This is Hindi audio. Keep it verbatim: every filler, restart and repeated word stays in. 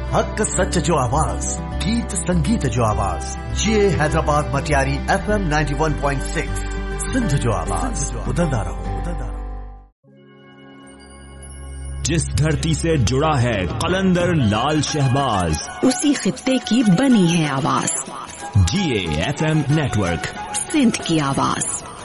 हक सच जो आवाज, गीत संगीत जो आवाज, ये Hyderabad Matiari F M ninety one point six, Sindh जो आवाज, उदंदा रहो, उदंदा रहो। जिस धरती से जुड़ा है कलंदर लाल शहबाज, उसी खित्ते की बनी है आवाज। जी A F M network, Sindh की आवाज।